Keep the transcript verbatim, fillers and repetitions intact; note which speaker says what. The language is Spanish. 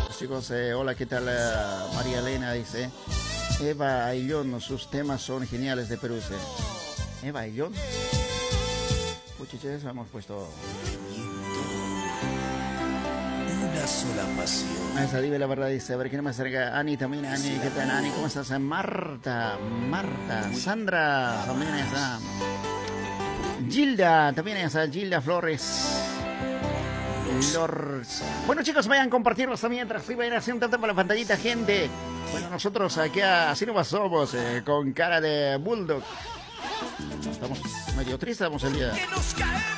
Speaker 1: Chicos, eh, hola, ¿qué tal? Uh, María Elena dice, Eva Ayllón, sus temas son geniales de Perú. Dice. Eva Ayllón. Puchiches, hemos puesto...
Speaker 2: Una sola pasión.
Speaker 1: Esa diva la verdad dice, a ver quién más cerca. Ani también, Ani, ¿qué tal? Ani, ¿cómo estás? Marta, Marta, Sandra, también está. Gilda, también está Gilda Flores. Lord. Bueno, chicos, vayan a compartirlos también mientras sí, vayan haciendo tanto por la pantallita, gente. Bueno, nosotros aquí así nomás somos, eh, con cara de bulldog. Estamos medio tristes, estamos el día.